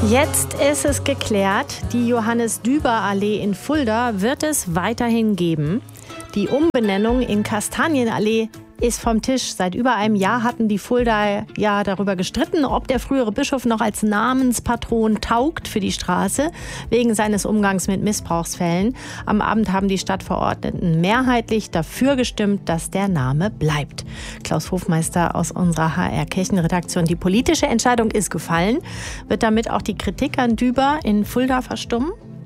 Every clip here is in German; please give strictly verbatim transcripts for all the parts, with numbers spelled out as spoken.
Jetzt ist es geklärt, die Johannes-Düber-Allee in Fulda wird es weiterhin geben. Die Umbenennung in Kastanienallee ist vom Tisch. Seit über einem Jahr hatten die Fuldaer ja darüber gestritten, ob der frühere Bischof noch als Namenspatron taugt für die Straße, wegen seines Umgangs mit Missbrauchsfällen. Am Abend haben die Stadtverordneten mehrheitlich dafür gestimmt, dass der Name bleibt. Klaus Hofmeister aus unserer H R-Kirchenredaktion. Die politische Entscheidung ist gefallen. Wird damit auch die Kritik an Düber in Fulda verstummen?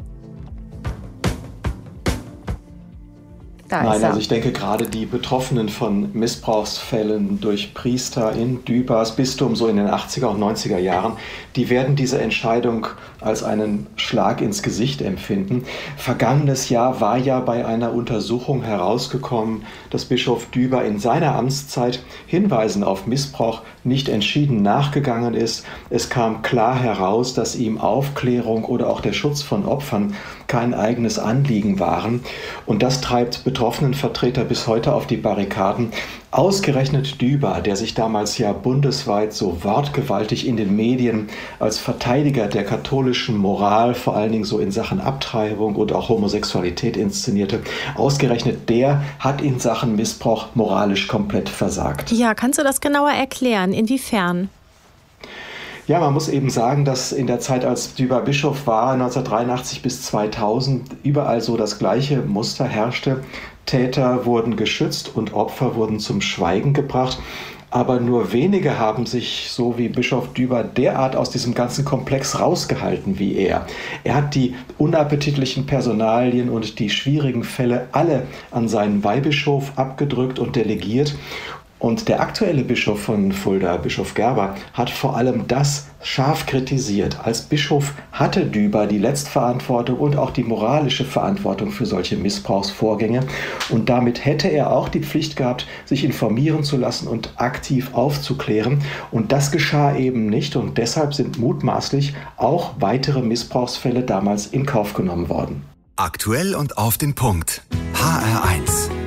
Da Nein, also ich denke, gerade die Betroffenen von Missbrauchsfällen durch Priester in Dübers Bistum so in den achtziger und neunziger Jahren, die werden diese Entscheidung als einen Schlag ins Gesicht empfinden. Vergangenes Jahr war ja bei einer Untersuchung herausgekommen, dass Bischof Düber in seiner Amtszeit Hinweisen auf Missbrauch nicht entschieden nachgegangen ist. Es kam klar heraus, dass ihm Aufklärung oder auch der Schutz von Opfern kein eigenes Anliegen waren. Und das treibt betroffenen Vertreter bis heute auf die Barrikaden. Ausgerechnet Düber, der sich damals ja bundesweit so wortgewaltig in den Medien als Verteidiger der katholischen Moral, vor allen Dingen so in Sachen Abtreibung und auch Homosexualität inszenierte, ausgerechnet der hat in Sachen Missbrauch moralisch komplett versagt. Ja, kannst du das genauer erklären? Inwiefern? Ja, man muss eben sagen, dass in der Zeit, als Düber Bischof war, neunzehnhundertdreiundachtzig bis zweitausend, überall so das gleiche Muster herrschte. Täter wurden geschützt und Opfer wurden zum Schweigen gebracht. Aber nur wenige haben sich, so wie Bischof Düber, derart aus diesem ganzen Komplex rausgehalten wie er. Er hat die unappetitlichen Personalien und die schwierigen Fälle alle an seinen Weihbischof abgedrückt und delegiert. Und der aktuelle Bischof von Fulda, Bischof Gerber, hat vor allem das scharf kritisiert. Als Bischof hatte Düber die Letztverantwortung und auch die moralische Verantwortung für solche Missbrauchsvorgänge. Und damit hätte er auch die Pflicht gehabt, sich informieren zu lassen und aktiv aufzuklären. Und das geschah eben nicht. Und deshalb sind mutmaßlich auch weitere Missbrauchsfälle damals in Kauf genommen worden. Aktuell und auf den Punkt. H R eins.